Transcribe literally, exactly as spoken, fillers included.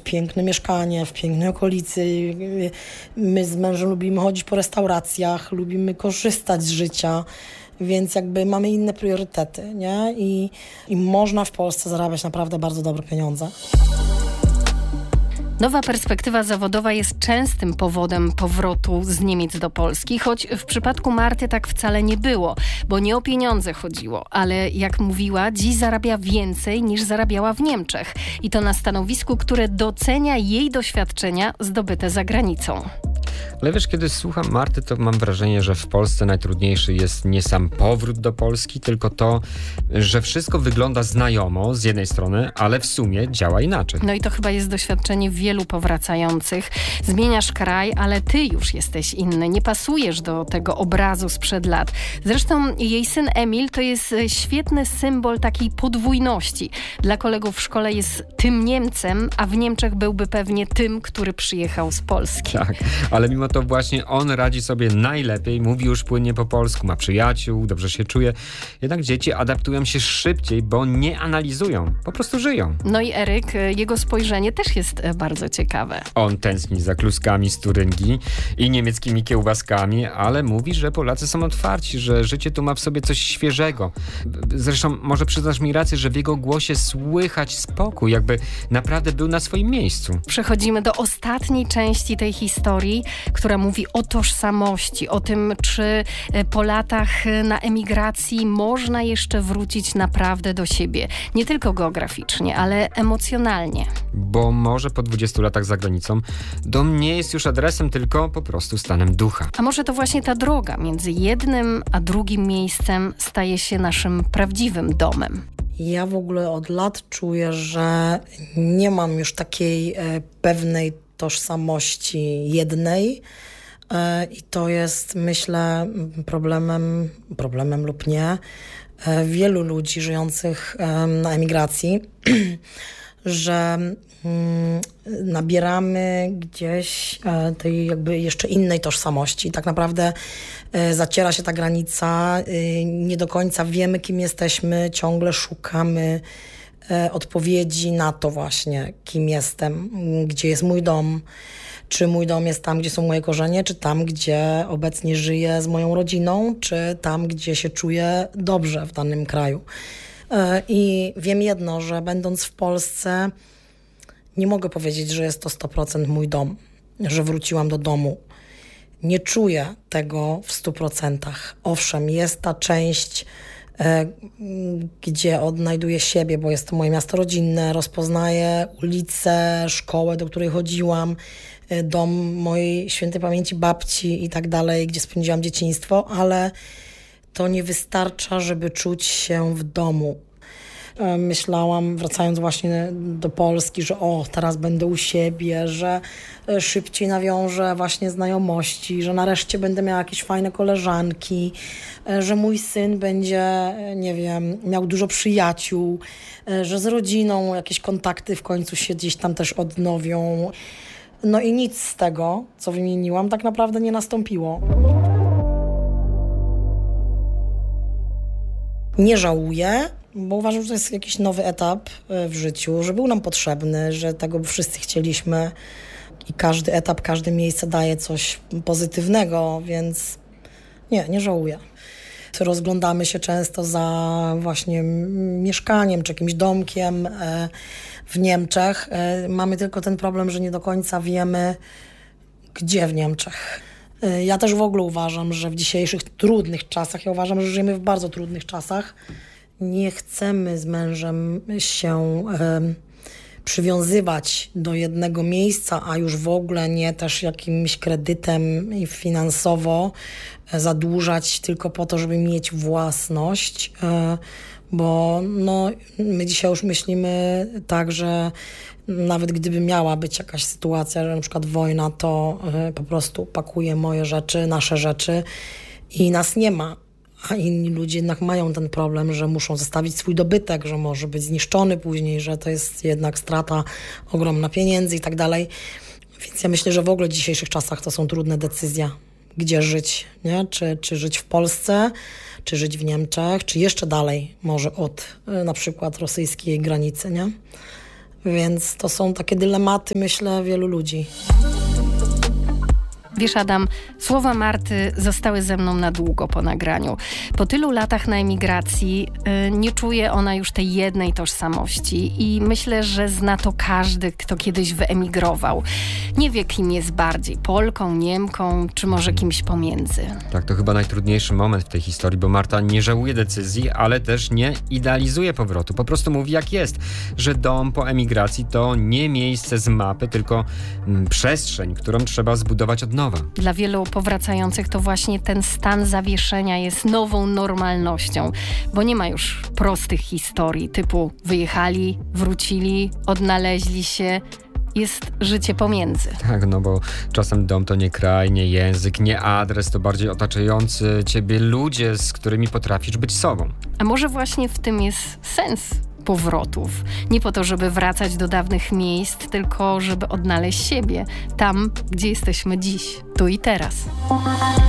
piękne mieszkanie, w pięknej okolicy. My z mężem lubimy chodzić po restauracjach, lubimy korzystać z życia, więc jakby mamy inne priorytety, nie? I, i można w Polsce zarabiać naprawdę bardzo dobre pieniądze. Nowa perspektywa zawodowa jest częstym powodem powrotu z Niemiec do Polski, choć w przypadku Marty tak wcale nie było, bo nie o pieniądze chodziło, ale jak mówiła, dziś zarabia więcej niż zarabiała w Niemczech i to na stanowisku, które docenia jej doświadczenia zdobyte za granicą. Ale wiesz, kiedy słucham Marty, to mam wrażenie, że w Polsce najtrudniejszy jest nie sam powrót do Polski, tylko to, że wszystko wygląda znajomo z jednej strony, ale w sumie działa inaczej. No i to chyba jest doświadczenie wielu powracających. Zmieniasz kraj, ale ty już jesteś inny. Nie pasujesz do tego obrazu sprzed lat. Zresztą jej syn Emil to jest świetny symbol takiej podwójności. Dla kolegów w szkole jest tym Niemcem, a w Niemczech byłby pewnie tym, który przyjechał z Polski. Tak, ale mimo to właśnie on radzi sobie najlepiej, mówi już płynnie po polsku, ma przyjaciół, dobrze się czuje. Jednak dzieci adaptują się szybciej, bo nie analizują, po prostu żyją. No i Eryk, jego spojrzenie też jest bardzo ciekawe. On tęskni za kluskami z Turyngii i niemieckimi kiełbaskami, ale mówi, że Polacy są otwarci, że życie tu ma w sobie coś świeżego. Zresztą może przyznasz mi rację, że w jego głosie słychać spokój, jakby naprawdę był na swoim miejscu. Przechodzimy do ostatniej części tej historii, która mówi o tożsamości, o tym, czy po latach na emigracji można jeszcze wrócić naprawdę do siebie. Nie tylko geograficznie, ale emocjonalnie. Bo może po dwudziestu latach za granicą dom nie jest już adresem, tylko po prostu stanem ducha. A może to właśnie ta droga między jednym a drugim miejscem staje się naszym prawdziwym domem. Ja w ogóle od lat czuję, że nie mam już takiej e, pewnej tożsamości jednej e, i to jest, myślę, problemem, problemem lub nie, e, wielu ludzi żyjących e, na emigracji, że mm, nabieramy gdzieś e, tej jakby jeszcze innej tożsamości. Tak naprawdę e, zaciera się ta granica, e, nie do końca wiemy, kim jesteśmy, ciągle szukamy e, odpowiedzi na to właśnie, kim jestem, gdzie jest mój dom, czy mój dom jest tam, gdzie są moje korzenie, czy tam, gdzie obecnie żyję z moją rodziną, czy tam, gdzie się czuję dobrze w danym kraju. I wiem jedno, że będąc w Polsce nie mogę powiedzieć, że jest to sto procent mój dom, że wróciłam do domu. Nie czuję tego w stu procentach. Owszem, jest ta część, e, gdzie odnajduję siebie, bo jest to moje miasto rodzinne, rozpoznaję ulicę, szkołę, do której chodziłam, e, dom mojej świętej pamięci babci i tak dalej, gdzie spędziłam dzieciństwo, ale to nie wystarcza, żeby czuć się w domu. Myślałam, wracając właśnie do Polski, że o, teraz będę u siebie, że szybciej nawiążę właśnie znajomości, że nareszcie będę miała jakieś fajne koleżanki, że mój syn będzie, nie wiem, miał dużo przyjaciół, że z rodziną jakieś kontakty w końcu się gdzieś tam też odnowią. No i nic z tego, co wymieniłam, tak naprawdę nie nastąpiło. Nie żałuję, bo uważam, że to jest jakiś nowy etap w życiu, że był nam potrzebny, że tego wszyscy chcieliśmy i każdy etap, każde miejsce daje coś pozytywnego, więc nie, nie żałuję. Rozglądamy się często za właśnie mieszkaniem czy jakimś domkiem w Niemczech. Mamy tylko ten problem, że nie do końca wiemy, gdzie w Niemczech. Ja też w ogóle uważam, że w dzisiejszych trudnych czasach, ja uważam, że żyjemy w bardzo trudnych czasach, nie chcemy z mężem się e, przywiązywać do jednego miejsca, a już w ogóle nie też jakimś kredytem i finansowo e, zadłużać tylko po to, żeby mieć własność, e, bo no, my dzisiaj już myślimy tak, że nawet gdyby miała być jakaś sytuacja, że na przykład wojna, to y, po prostu pakuję moje rzeczy, nasze rzeczy i nas nie ma. A inni ludzie jednak mają ten problem, że muszą zostawić swój dobytek, że może być zniszczony później, że to jest jednak strata ogromna pieniędzy i tak dalej. Więc ja myślę, że w ogóle w dzisiejszych czasach to są trudne decyzje, gdzie żyć, nie? Czy, czy żyć w Polsce, czy żyć w Niemczech, czy jeszcze dalej może od y, na przykład rosyjskiej granicy, nie? Więc to są takie dylematy, myślę, wielu ludzi. Wiesz, Adam, słowa Marty zostały ze mną na długo po nagraniu. Po tylu latach na emigracji yy, nie czuje ona już tej jednej tożsamości i myślę, że zna to każdy, kto kiedyś wyemigrował. Nie wie, kim jest bardziej, Polką, Niemką, czy może kimś pomiędzy. Tak, to chyba najtrudniejszy moment w tej historii, bo Marta nie żałuje decyzji, ale też nie idealizuje powrotu. Po prostu mówi, jak jest, że dom po emigracji to nie miejsce z mapy, tylko mm, przestrzeń, którą trzeba zbudować od nowa. Dla wielu powracających to właśnie ten stan zawieszenia jest nową normalnością, bo nie ma już prostych historii typu wyjechali, wrócili, odnaleźli się. Jest życie pomiędzy. Tak, no bo czasem dom to nie kraj, nie język, nie adres, to bardziej otaczający ciebie ludzie, z którymi potrafisz być sobą. A może właśnie w tym jest sens powrotów. Nie po to, żeby wracać do dawnych miejsc, tylko żeby odnaleźć siebie tam, gdzie jesteśmy dziś, tu i teraz.